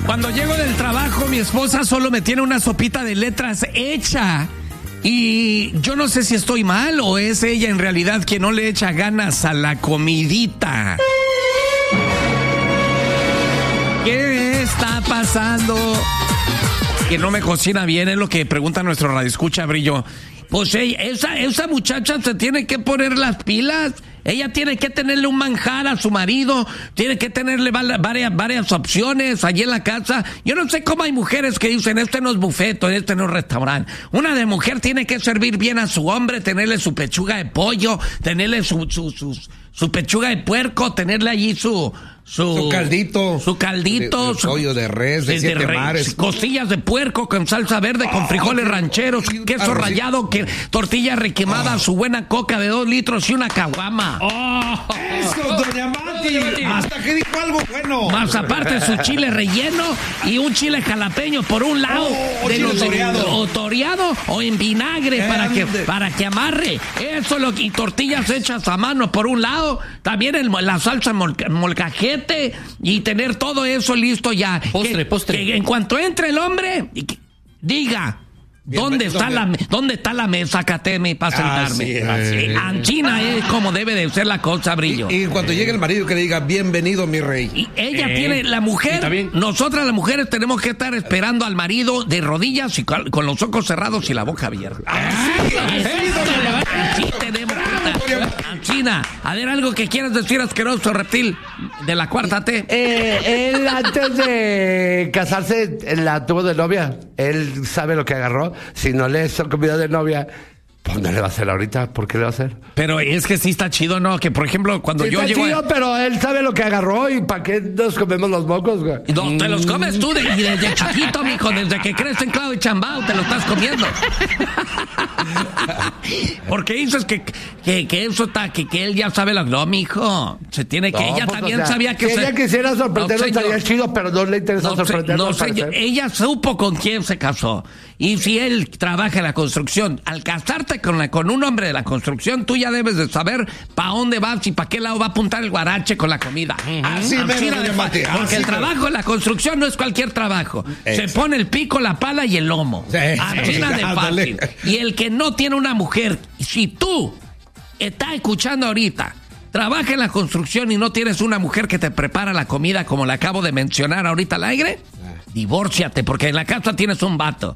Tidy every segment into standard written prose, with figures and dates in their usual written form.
Cuando llego del trabajo, mi esposa solo me tiene una sopita de letras hecha. Y yo no sé si estoy mal o es ella en realidad quien no le echa ganas a la comidita. ¿Qué está pasando? Que no me cocina bien, es lo que pregunta nuestro radioescucha, Brillo. Pues esa muchacha se tiene que poner las pilas. Ella tiene que tenerle un manjar a su marido, tiene que tenerle varias opciones allí en la casa. Yo no sé cómo hay mujeres que dicen, este no es buffet, este no es restaurante. Una de mujer tiene que servir bien a su hombre, tenerle su pechuga de pollo, tenerle su pechuga de puerco, tenerle allí su caldito. Su caldito. Su pollo de res, de 7 mares. Costillas de puerco con salsa verde, con frijoles rancheros, queso rallado, tortilla requemada, su buena coca de 2 litros y una caguama. ¡Eso, doña Mati! Hasta que dijo algo bueno. Más aparte su chile relleno y un chile jalapeño por un lado. O toreado o en vinagre para que amarre. Eso y tortillas hechas a mano por un lado. También la salsa molcajete y tener todo eso listo ya. Postre. Que en cuanto entre el hombre, diga... ¿Dónde está la mesa, Cateme, para sentarme? Así Anchina es como debe de ser la cosa, Brillo. Y cuando llegue el marido que le diga, bienvenido, mi rey. Y ella tiene, la mujer, nosotras las mujeres tenemos que estar esperando al marido de rodillas y con los ojos cerrados y la boca abierta. Sí, tenemos que estar. Anchina, a ver, algo que quieras decir, asqueroso reptil de la cuarta T. Él antes de casarse la tuvo de novia. Él sabe lo que agarró. Si no le hizo comida de novia, pues no le va a hacer ahorita. ¿Por qué le va a hacer? Pero es que sí está chido, ¿no? Que por ejemplo, cuando sí yo está llego... chido, pero él sabe lo que agarró. ¿Y para qué nos comemos los mocos, güey? No, te los comes tú y desde chiquito, mijo. Desde que crees en clavo y chambao, te lo estás comiendo. Porque dices que eso está, que él ya sabe lo... No, mijo. Se tiene que... ella pues, también sabía que... Si ella quisiera sorprenderlo, estaría chido, pero no le interesa sorprenderlo. Ella supo con quién se casó. Y si él trabaja en la construcción, al casarte con un hombre de la construcción, tú ya debes de saber para dónde vas y para qué lado va a apuntar el guarache con la comida. Así porque el trabajo en la construcción no es cualquier trabajo. Se pone el pico, la pala y el lomo. Así de fácil. Y el que no tiene una mujer, si tú estás escuchando ahorita, trabaja en la construcción y no tienes una mujer que te prepara la comida como la acabo de mencionar ahorita al aire, divórciate, porque en la casa tienes un vato.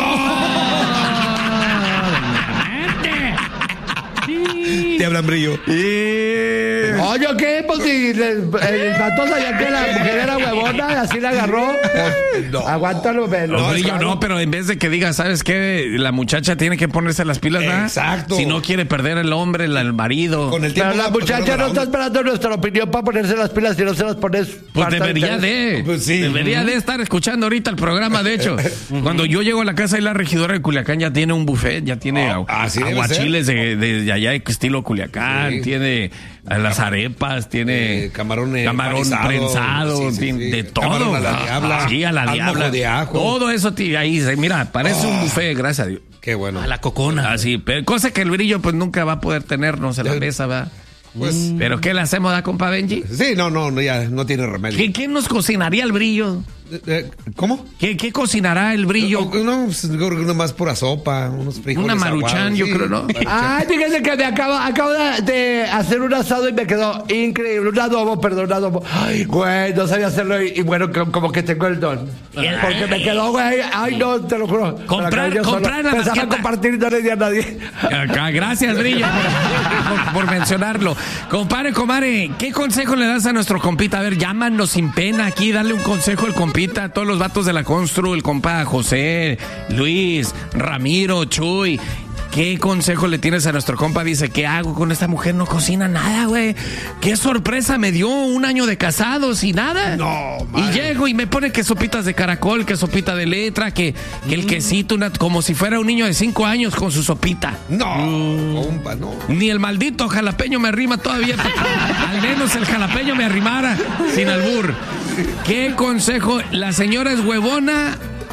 Te hablan, Brillo. Oye, ¿qué? Pues si el vato sabía que la mujer era huevona y así la agarró. Pues, no. Aguántalo, Brillo, no, pero en vez de que diga, ¿sabes qué? La muchacha tiene que ponerse las pilas, ¿verdad? Exacto. Si no quiere perder el hombre, el marido. Con el tiempo pero la muchacha no está esperando nuestra opinión para ponerse las pilas. Si no se las pones... Pues debería de. Pues sí. Debería de estar escuchando ahorita el programa, de hecho. Cuando yo llego a la casa y la regidora de Culiacán ya tiene un buffet, ya tiene aguachiles de allá estilo Culiacán, tiene las arepas, tiene camarón prensado, de todo. Camarón a la diabla. Sí, a la diabla. De ajo. Todo eso ahí, mira, parece un buffet, gracias a Dios. Qué bueno. A la cocona. Así, pero cosa que el Brillo pues nunca va a poder tenernos en la mesa, ¿verdad? Pues, ¿pero qué le hacemos a compa Benji? Sí, no, ya no tiene remedio. ¿Qué nos cocinaría el Brillo? ¿Cómo? ¿Qué cocinará el Brillo? No, pues, nomás pura sopa, unos frijoles. Una maruchan, yo creo, ¿no? Ay, fíjense que me acabo de hacer un asado y me quedó increíble. Un adobo. Ay, güey, no sabía hacerlo y bueno, como que tengo el don. Porque me quedó, güey. Ay, no, te lo juro. Comprar la pensaba compartir, no le di a nadie. Gracias, Brillo, por mencionarlo. Compadre, comadre, ¿qué consejo le das a nuestro compita? A ver, llámanos sin pena aquí, dale un consejo al compita, a todos los vatos de la Constru, el compa José, Luis, Ramiro, Chuy. ¿Qué consejo le tienes a nuestro compa? Dice, ¿qué hago con esta mujer? No cocina nada, güey. Qué sorpresa me dio, 1 año de casados y nada. No, y llego y me pone que sopitas de caracol, que sopita de letra, que el quesito, como si fuera un niño de 5 años con su sopita. No, compa, no. Ni el maldito jalapeño me arrima todavía. Al menos el jalapeño me arrimara, sin albur. ¿Qué consejo? ¿La señora es huevona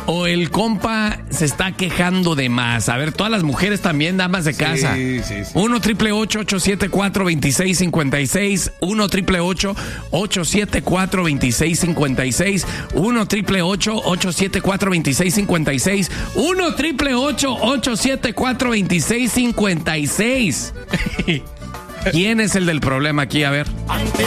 o el compa se está quejando de más? A ver, todas las mujeres también, damas de casa. Sí. 1-888-874-2656. 1-888-874-2656. 1-888-874-2656. 1-888-874-2656. ¿Quién es el del problema aquí? A ver.